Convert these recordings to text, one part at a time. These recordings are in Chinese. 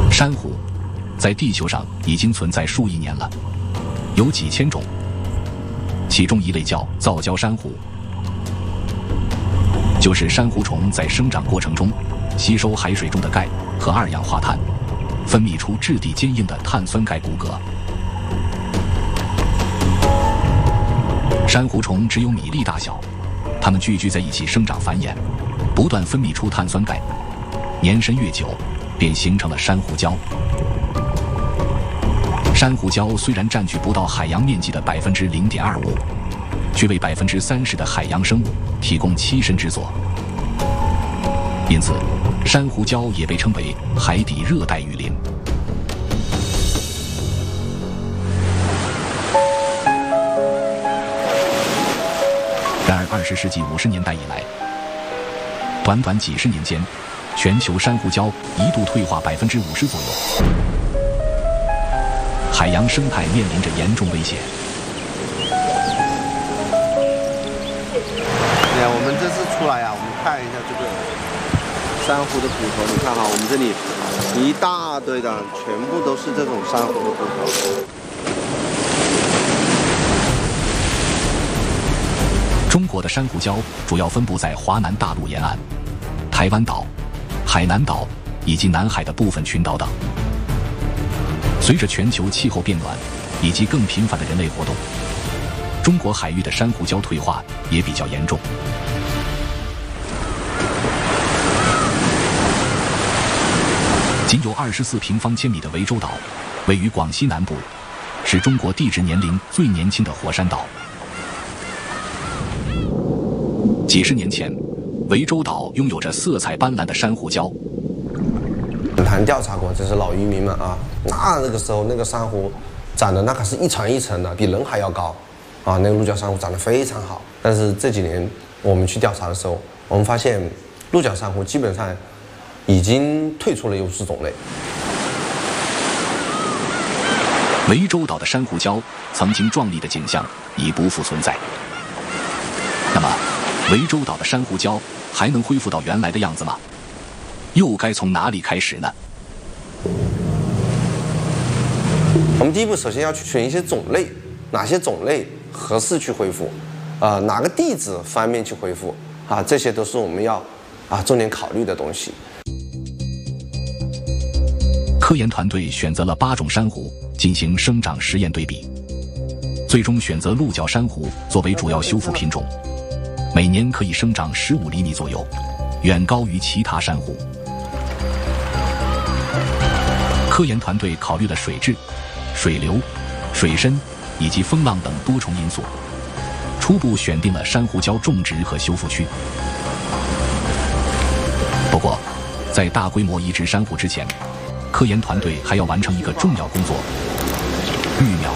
珊瑚在地球上已经存在数亿年了，有几千种，其中一类叫造礁珊瑚，就是珊瑚虫在生长过程中吸收海水中的钙和二氧化碳，分泌出质地坚硬的碳酸钙骨骼。珊瑚虫只有米粒大小，它们聚居在一起生长繁衍，不断分泌出碳酸钙，年深越久便形成了珊瑚礁。珊瑚礁虽然占据不到海洋面积的0.25%，却为30%的海洋生物提供栖身之所，因此珊瑚礁也被称为海底热带雨林。然而20世纪50年代以来，短短几十年间，全球珊瑚礁一度退化50%左右，海洋生态面临着严重威胁。 我们这次出来啊，我们看一下这个珊瑚的骨头，你看哈，我们这里一大堆的，全部都是这种珊瑚的骨头。 中国的珊瑚礁主要分布在华南大陆沿岸、台湾岛、海南岛以及南海的部分群岛等。随着全球气候变暖以及更频繁的人类活动，中国海域的珊瑚礁退化也比较严重。仅有24平方千米的涠洲岛，位于广西南部，是中国地质年龄最年轻的火山岛。几十年前，涠洲岛拥有着色彩斑斓的珊瑚礁。 谈调查过，这是老渔民们啊，那个时候那个珊瑚长得那可是一层一层的，比人还要高啊，那个鹿角珊瑚长得非常好。但是这几年我们去调查的时候，我们发现鹿角珊瑚基本上已经退出了优势种类。 涠洲岛的珊瑚礁曾经壮丽的景象已不复存在。那么，涠洲岛的珊瑚礁还能恢复到原来的样子吗？又该从哪里开始呢？ 我们第一步首先要去选一些种类，哪些种类合适去恢复，哪个地质方面去恢复啊，这些都是我们要重点考虑的东西。 科研团队选择了8种珊瑚进行生长实验对比，最终选择鹿角珊瑚作为主要修复品种，每年可以生长15厘米左右，远高于其他珊瑚。科研团队考虑了水质、水流、水深以及风浪等多重因素，初步选定了珊瑚礁种植和修复区。不过，在大规模移植珊瑚之前，科研团队还要完成一个重要工作——育苗。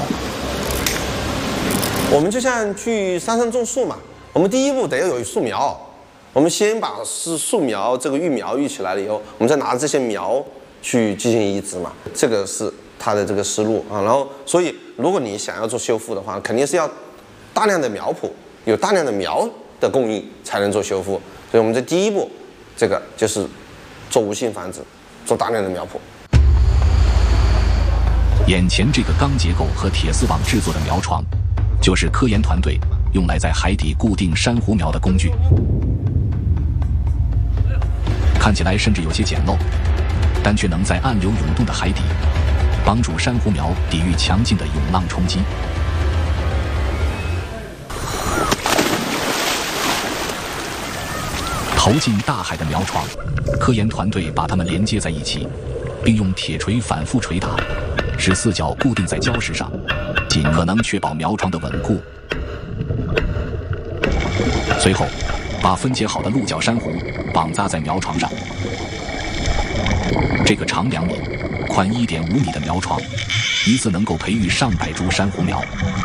我们就像去山上种树嘛，我们第一步得要有树苗，我们先把树苗这个育苗育起来了以后，我们再拿着这些苗去进行移植嘛，这个是它的这个思路啊。然后，所以如果你想要做修复的话，肯定是要大量的苗圃，有大量的苗的供应才能做修复。所以我们这第一步，这个就是做无性繁殖，做大量的苗圃。 眼前这个钢结构和铁丝网制作的苗床，就是科研团队用来在海底固定珊瑚苗的工具。看起来甚至有些简陋，但却能在暗流涌动的海底帮助珊瑚苗抵御强劲的涌浪冲击。投进大海的苗床，科研团队把它们连接在一起，并用铁锤反复捶打，使四角固定在礁石上，尽可能确保苗床的稳固。随后，把分解好的鹿角珊瑚绑扎在苗床上。这个长2米、宽1.5米的苗床，一次能够培育上百株珊瑚苗。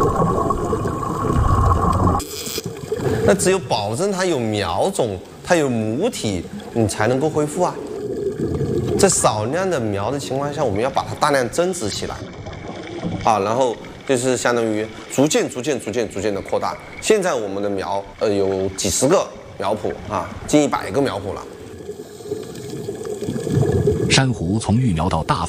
那只有保证它有苗种，它有母体，你才能够恢复啊。在少量的苗的情况下，我们要把它大量增殖起来，然后就是相当于逐渐的扩大。现在我们的苗有几十个苗圃近100个苗圃了。 珊瑚从育苗到大